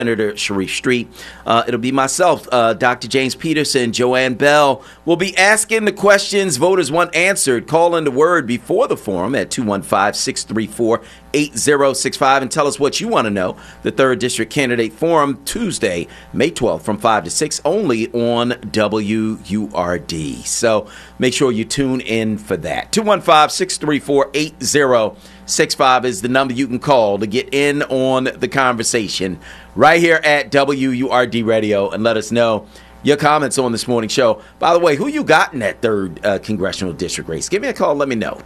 Senator Sharif Street. It'll be myself, Dr. James Peterson, Joanne Bell. We'll be asking the questions voters want answered. Call in the word before the forum at 215-634-8065 and tell us what you want to know. The 3rd District Candidate Forum, Tuesday, May 12th from 5 to 6, only on WURD. So make sure you tune in for that. 215-634-8065 is the number you can call to get in on the conversation right here at WURD Radio and let us know your comments on this morning show. By the way, who you got in that 3rd congressional district race? Give me a call. Let me know.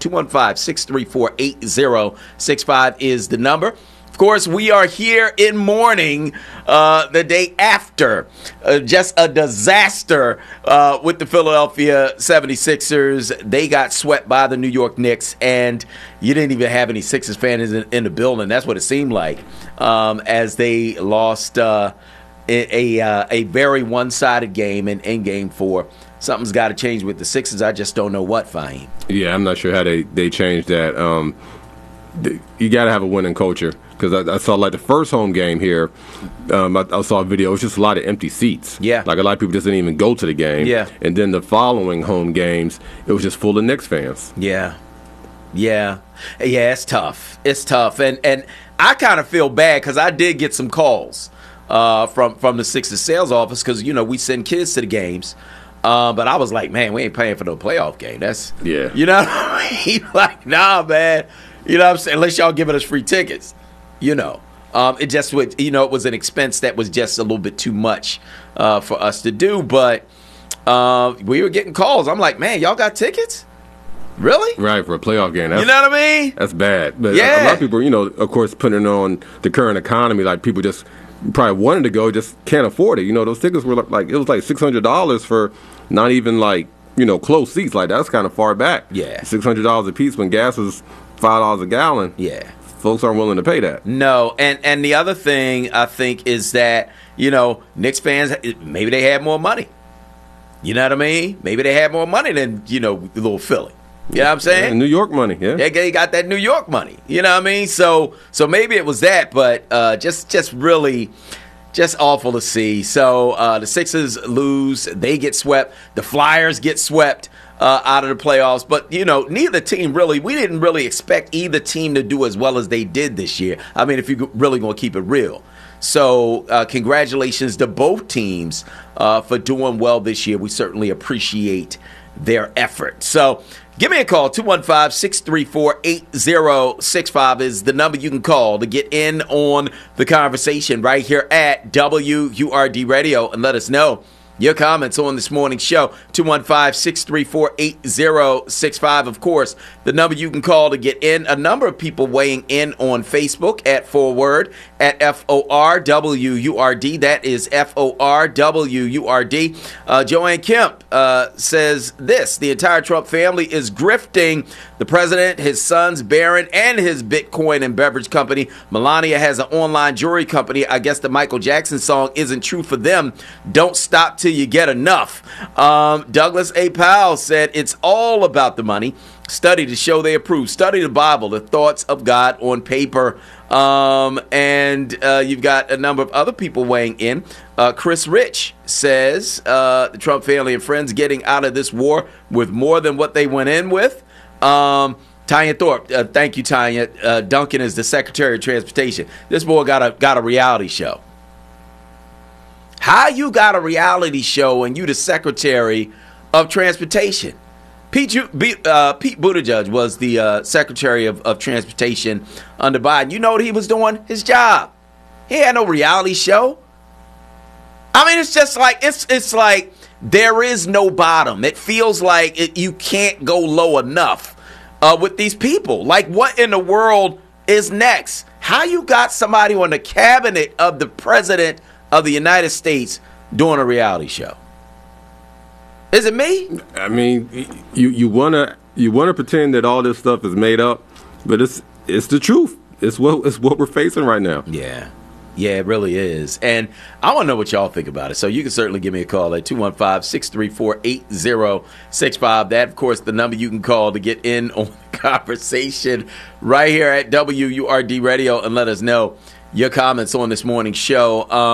215-634-8065 is the number. Of course, we are here in mourning the day after just a disaster with the Philadelphia 76ers. They got swept by the New York Knicks, and you didn't even have any Sixers fans in the building. That's what it seemed like as they lost a very one-sided game in Game 4. Something's got to change with the Sixers. I just don't know what, Fahim. Yeah, I'm not sure how they changed that. You got to have a winning culture. Because I saw, like, the first home game here, I saw a video. It was just a lot of empty seats. Yeah. Like, a lot of people just didn't even go to the game. Yeah. And then the following home games, it was just full of Knicks fans. Yeah. It's tough. And I kind of feel bad because I did get some calls from the Sixers sales office because, we send kids to the games. But I was like, man, we ain't paying for no playoff game. That's, yeah. You know what I mean? Like, nah, man. You know what I'm saying? Unless y'all giving us free tickets. It just would, it was an expense that was just a little bit too much for us to do. But we were getting calls. I'm like, man, y'all got tickets? Really? Right, for a playoff game. You know what I mean? That's bad. But yeah. A lot of people, of course, putting on the current economy, like people just probably wanted to go, just can't afford it. Those tickets were like, it was like $600 for not even like, close seats. Like, that's kind of far back. Yeah. $600 a piece when gas is $5 a gallon. Yeah. Folks aren't willing to pay that. No, and the other thing I think is that, Knicks fans, maybe they had more money. You know what I mean? Maybe they had more money than, little Philly. You know what I'm saying? Yeah, New York money, yeah. They got that New York money. You know what I mean? So maybe it was that, but just really just awful to see. So the Sixers lose. They get swept. The Flyers get swept out of the playoffs. But, neither team really, we didn't really expect either team to do as well as they did this year. I mean, if you're really going to keep it real. So congratulations to both teams for doing well this year. We certainly appreciate their effort. So give me a call. 215-634-8065 is the number you can call to get in on the conversation right here at WURD Radio and let us know your comments on this morning's show. 215-634-8065. Of course, the number you can call to get in. A number of people weighing in on Facebook at Forward at FORWURD. That is FORWURD. Joanne Kemp says this: the entire Trump family is grifting the president, his sons, Barron, and his Bitcoin and beverage company. Melania has an online jewelry company. I guess the Michael Jackson song isn't true for them. Don't stop till you get enough. Douglas A. Powell said it's all about the money. Study to show they approve. Study the Bible, the thoughts of God on paper. And you've got a number of other people weighing in. Chris Rich says the Trump family and friends getting out of this war with more than what they went in with. Tanya Thorpe, thank you, Tanya. Duncan is the Secretary of Transportation. This boy got a reality show. How you got a reality show and you the Secretary of Transportation? Pete Buttigieg was the Secretary of Transportation under Biden. You know what he was doing? His job. He had no reality show. I mean, it's just like it's like there is no bottom. It feels like you can't go low enough with these people. Like, what in the world is next? How you got somebody on the cabinet of the president of the United States doing a reality show? Is it me? I mean, you wanna pretend that all this stuff is made up, but it's the truth. It's what we're facing right now. Yeah, it really is. And I want to know what y'all think about it. So you can certainly give me a call at 215-634-8065. That, of course, the number you can call to get in on the conversation right here at WURD Radio and let us know your comments on this morning's show.